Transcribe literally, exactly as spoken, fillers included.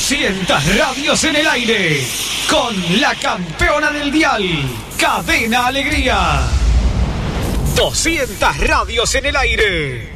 doscientas radios en el aire. Con la campeona del dial, Cadena Alegría. doscientas radios en el aire.